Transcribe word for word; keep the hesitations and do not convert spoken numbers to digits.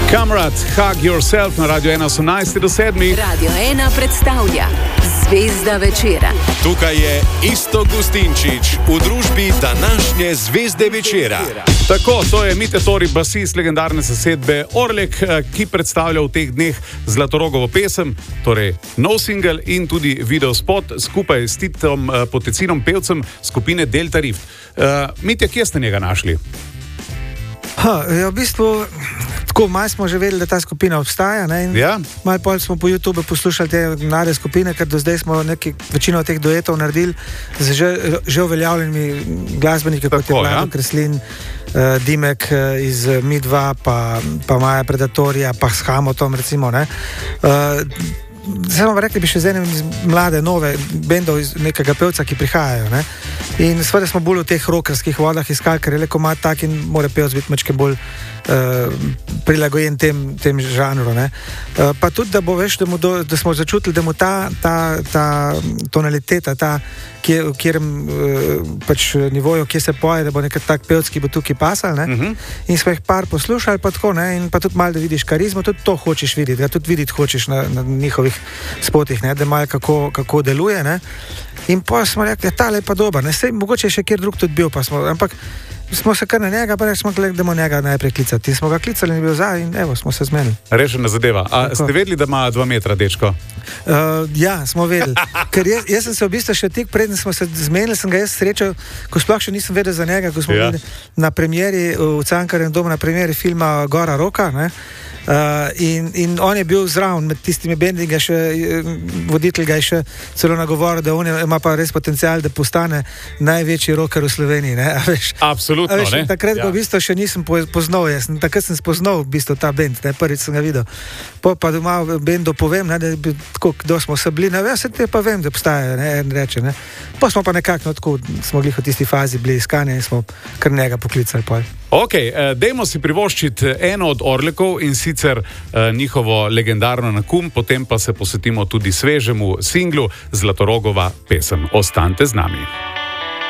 Kamrat, Hug Yourself na Radio ena osemnajst do sedmih. Radio ena predstavlja Zvezda večera. Tukaj je Iztok Gustinčič v družbi današnje Zvezde večera. Tako, to je Mite Tori, basist legendarne zasedbe Orlek, ki predstavlja v teh dneh Zlatorogovo pesem, torej nov singel in tudi videospot skupaj s Titom Potecinom, pevcem skupine Delta Rift. Uh, Mite, kje ste njega našli? Ha, ja, v bistvu, tako malo smo že vedeli, da ta skupina obstaja, ne, in ja? malo pol smo po YouTube poslušali te mlade skupine, ker do zdaj smo neki, večino teh duetov naredili z že, že uveljavljenimi glasbeniki, kot je Vlado ja? Kreslin, uh, Dimek uh, iz Mi dva, pa, pa Maja Predatorija, pa s Hamotom, recimo, ne. Uh, Zdaj bomo rekli, bi še z enim iz mlade, nove bendov iz nekega pevca, ki prihajajo, ne. In seveda smo bolj v teh rockerskih vodah iskali, ker je le komad tak in mora pevc biti mačke bolj uh, prilagojen tem, tem žanru, ne. Uh, pa tudi, da bo veš, da, mu do, da smo začutili, da mu ta, ta, ta tonaliteta, ta, kje, v kjerem uh, pač nivoju, kje se poje, da bo nekaj tak pevc, ki bo tukaj pasal, ne. Uh-huh. In smo jih par poslušali, pa tako, ne, in pa tudi malo, da vidiš karizmo, tudi to hočeš videti, da tudi videti hočeš na, na njihovih spotih, ne, da malo kako, kako deluje, ne. In pa smo rekli, tale je pa dober, ne, sej mogoče še kjer drug tudi bil, pa smo, ampak smo se kar na njega, pa smo gledali, da bomo njega najprej klicati. In smo ga klicali in je bil za in evo, smo se zmenili. Rešena zadeva. A tako. Ste vedeli, da ima dva metra, dečko? Uh, ja, smo vedeli. Ker jaz, jaz sem se v bistvu še tik preden smo se zmenili, sem ga jaz srečal, ko sploh še nisem vedel za njega, ko smo ja. bili na premieri v Cankarjevem domu, na premieri filma Gora Roka, ne. Uh, in, in on je bil zraven med tistimi bendi, ga še voditelj ga je še celo nagovoril, da on je, ima pa res potencial, da postane največji rocker v Sloveniji, ne, a veš. Absolutno, a veš, ne. Takrat ja. v bistvu še nisem poznal, jaz, takrat sem spoznal v bistvu ta bend, ne, prvič sem ga videl. Po pa doma v bendu povem, ne, da bi tako, kdo smo se bili, ne, jaz se te pa vem, da obstajajo, ne, en reče, ne. Pa smo pa nekako, no, tako, smo glih v tisti fazi bili iskanje in smo kar njega poklicali pol. Ok, eh, dajmo si privoščiti eno od Orlekov in sicer eh, njihovo legendarno Nakum, potem pa se posvetimo tudi svežemu singlu Zlatorogova pesem. Ostanite z nami.